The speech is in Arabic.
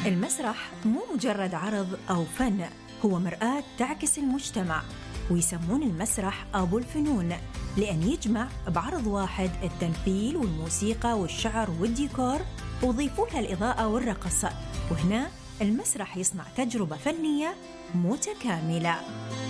المسرح مو مجرد عرض أو فن، هو مرآة تعكس المجتمع، ويسمون المسرح أبو الفنون لأن يجمع بعرض واحد التمثيل والموسيقى والشعر والديكور، وضيفوا لها الإضاءة والرقص، وهنا المسرح يصنع تجربة فنية متكاملة.